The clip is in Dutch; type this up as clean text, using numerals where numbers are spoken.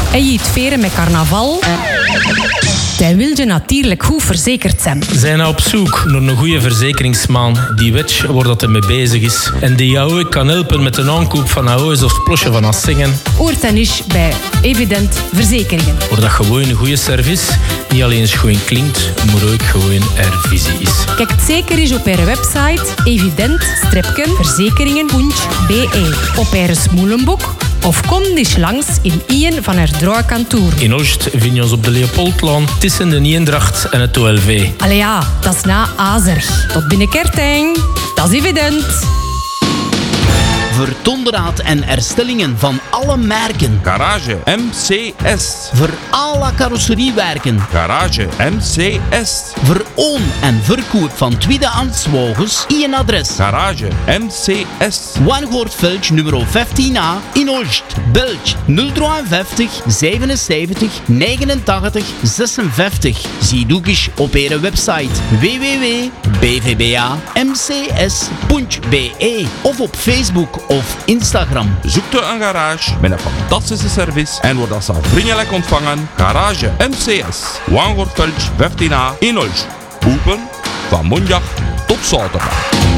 En je het veren met carnaval... Dan wil je natuurlijk goed verzekerd zijn. Zijn op zoek naar een goede verzekeringsman die weet waar dat er mee bezig is en die jou ook kan helpen met de aankoop van een huis of het plosje van een zingen. Hoort dan eens bij Evident Verzekeringen. Voor dat gewoon een goede service niet alleen schoon klinkt, maar ook gewoon er visie is. Kijk zeker eens op haar website evident-verzekeringen.be, op haar smoelenboek of kom eens langs in een van haar draaikantoor. In Oost vind je ons op de Leopoldlaan tussen de Eendracht en het OLV. Allee ja, dat is na Azerg. Tot binnenkertijn. Dat is Evident. Voor onderhoud en herstellingen van alle merken. Garage MCS. Voor alle carrosseriewerken. Garage MCS. Voor oon- en verkoop van tweedehands wagens. Eén adres. Garage MCS. Wangoortveld nummer 15A in Oost. Belg 053 77 89 56. Zie ook eens op haar website www.bvbamcs.be of op Facebook of Instagram. Zoekt u een garage met een fantastische service en wordt als vriendelijk ontvangen. Garage MCS. Wangoortveld 15A in Oost. Open van maandag tot zaterdag.